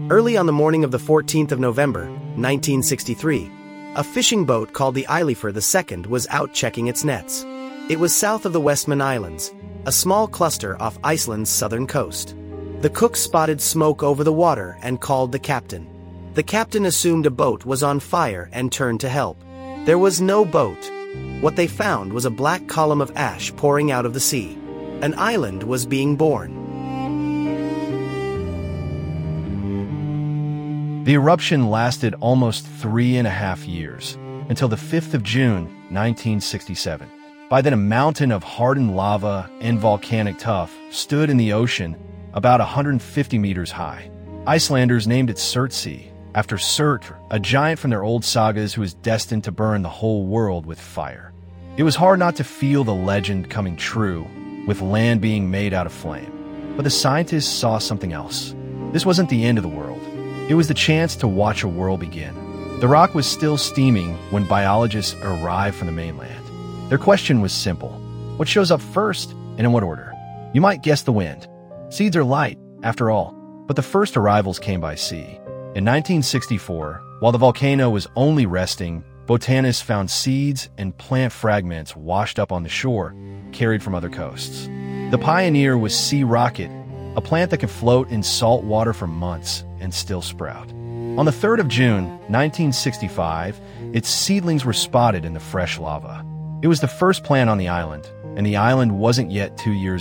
Early on the morning of the 14th of November, 1963, a fishing boat called the Eilifer II was out checking its nets. It was south of the Westman Islands, a small cluster off Iceland's southern coast. The cook spotted smoke over the water and called the captain. The captain assumed a boat was on fire and turned to help. There was no boat. What they found was a black column of ash pouring out of the sea. An island was being born. The eruption lasted almost 3.5 years, until the 5th of June, 1967. By then, a mountain of hardened lava and volcanic tuff stood in the ocean about 150 meters high. Icelanders named it Surtsey, after Surtr, a giant from their old sagas who was destined to burn the whole world with fire. It was hard not to feel the legend coming true, with land being made out of flame. But the scientists saw something else. This wasn't the end of the world. It was the chance to watch a world begin. The rock was still steaming when biologists arrived from the mainland. Their question was simple. What shows up first, and in what order? You might guess the wind. Seeds are light, after all, but the first arrivals came by sea. In 1964, while the volcano was only resting, botanists found seeds and plant fragments washed up on the shore, carried from other coasts. The pioneer was sea rocket, a plant that could float in salt water for months and still sprout. On the 3rd of June, 1965, its seedlings were spotted in the fresh lava. It was the first plant on the island, and the island wasn't yet 2 years